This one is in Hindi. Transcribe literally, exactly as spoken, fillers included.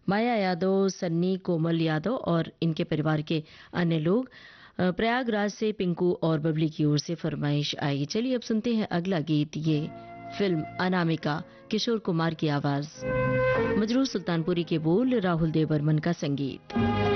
माया यादव, सन्नी, कोमल यादव और इनके परिवार के अन्य लोग। अ, प्रयागराज से पिंकू और बबली की ओर से फरमाइश आई। चलिए अब सुनते हैं अगला गीत। ये फिल्म अनामिका, किशोर कुमार की आवाज, मजरूर सुल्तानपुरी के बोल, राहुल देव बर्मन का संगीत।